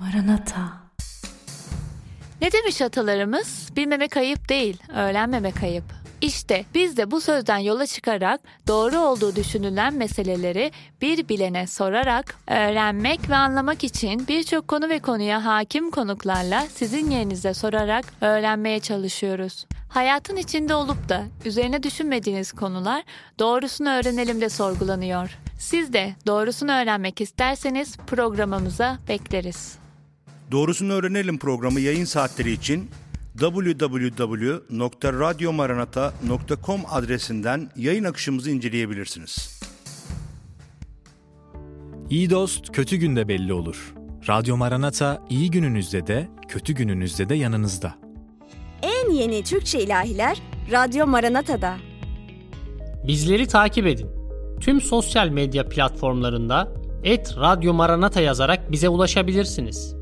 Maranata. Ne demiş atalarımız? Bilmemek ayıp değil, öğrenmemek ayıp. İşte biz de bu sözden yola çıkarak doğru olduğu düşünülen meseleleri bir bilene sorarak öğrenmek ve anlamak için birçok konu ve konuya hakim konuklarla sizin yerinizde sorarak öğrenmeye çalışıyoruz. Hayatın içinde olup da üzerine düşünmediğiniz konular doğrusunu öğrenelim de sorgulanıyor. Siz de doğrusunu öğrenmek isterseniz programımıza bekleriz. Doğrusunu Öğrenelim programı yayın saatleri için www.radyomaranata.com adresinden yayın akışımızı inceleyebilirsiniz. İyi dost kötü günde belli olur. Radyo Maranata iyi gününüzde de kötü gününüzde de yanınızda. En yeni Türkçe ilahiler Radyo Maranata'da. Bizleri takip edin. Tüm sosyal medya platformlarında @Radyo Maranata yazarak bize ulaşabilirsiniz.